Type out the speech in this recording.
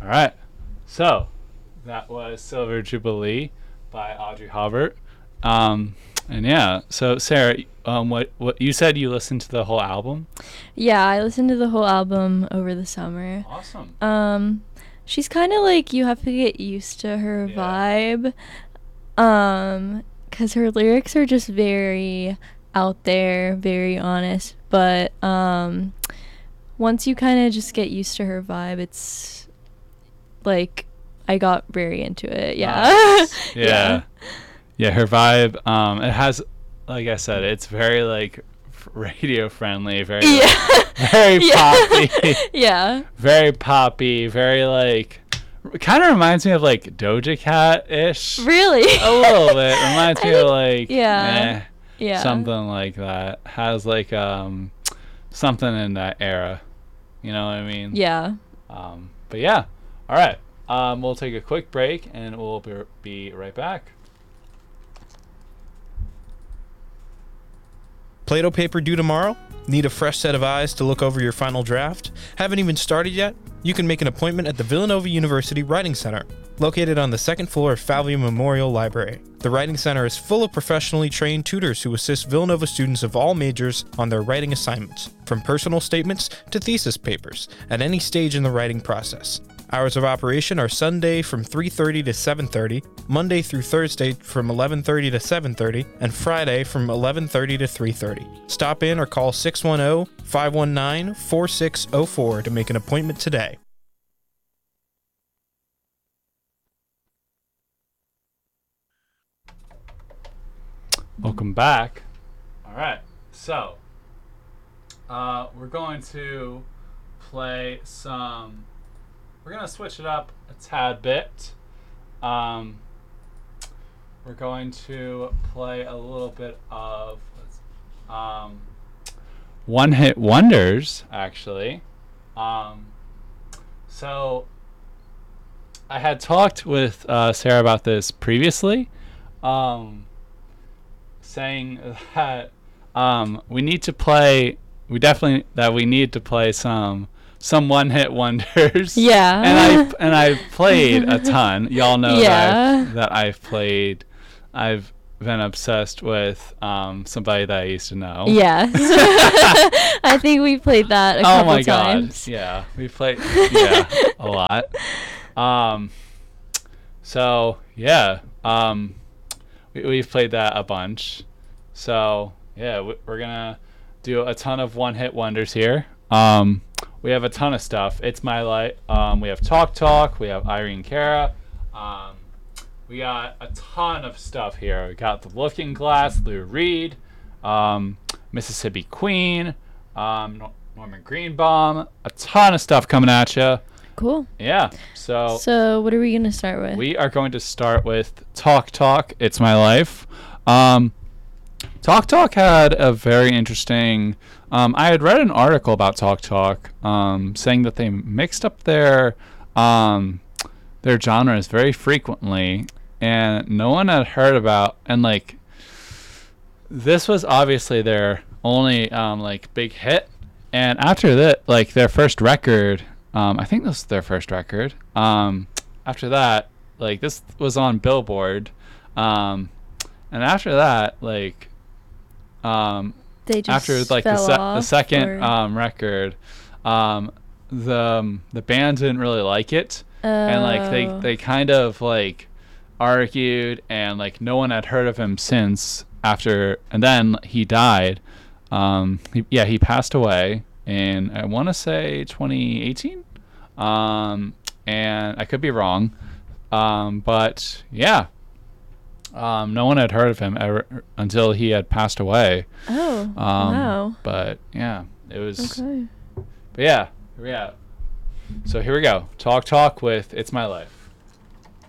All right. So that was Silver Jubilee by Audrey Hobart. And yeah, so Sarah, what you said you listened to the whole album? Yeah, I listened to the whole album over the summer. Awesome. She's kind of like you have to get used to her vibe. 'Cause her lyrics are just very out there, very honest, but once you kind of just get used to her vibe, it's like I got very into it. Yeah. Nice. Yeah. Yeah. Yeah, her vibe. It has, like I said, it's very like radio friendly, very very Yeah. poppy, Yeah. very poppy, very like. Kind of reminds me of like Doja Cat ish. Really? A little bit. Reminds me of like Yeah. Yeah. something like that. Has like something in that era. You know what I mean? Yeah. But yeah. All right. We'll take a quick break and we'll be right back. Play-Doh paper due tomorrow? Need a fresh set of eyes to look over your final draft? Haven't even started yet? You can make an appointment at the Villanova University Writing Center, located on the second floor of Falvey Memorial Library. The Writing Center is full of professionally trained tutors who assist Villanova students of all majors on their writing assignments, from personal statements to thesis papers, at any stage in the writing process. Hours of operation are Sunday from 3:30 to 7:30, Monday through Thursday from 11:30 to 7:30, and Friday from 11:30 to 3:30. Stop in or call 610-519-4604 to make an appointment today. Welcome back. All right. So, we're going to play some. We're going to switch it up a tad bit. We're going to play a little bit of one-hit wonders, actually. So, I had talked with Sarah about this previously, saying that we need to play. We need to play some one-hit wonders. Yeah. And I've played a ton. Y'all know Yeah. that I've played. I've been obsessed with somebody that I used to know. Yeah. I think we played that a couple my times. God. Yeah, we played a lot. So yeah, we've played that a bunch. So yeah, we're gonna do a ton of one-hit wonders here. We have a ton of stuff. It's My Life. We have Talk Talk. We have Irene Cara. We got a ton of stuff here. We got The Looking Glass, Lou Reed, Mississippi Queen, Norman Greenbaum. A ton of stuff coming at you. Cool. Yeah. So what are we gonna start with? we are going to start with Talk Talk. It's My Life. Talk Talk had a very interesting. I had read an article about Talk Talk, saying that they mixed up their genres very frequently, and no one had heard about. And like, this was obviously their only like big hit. And after that, like their first record, I think this was their first record. After that, like this was on Billboard, and after that, like. They just After like fell the off, second or- record, the band didn't really like it, and like they kind of like argued, and like no one had heard of him since after, and then he died. He passed away in, I want to say, 2018, and I could be wrong, but yeah. No one had heard of him ever until he had passed away. Oh, wow. But yeah, it was. Okay. But yeah. So here we go. Talk with It's My Life.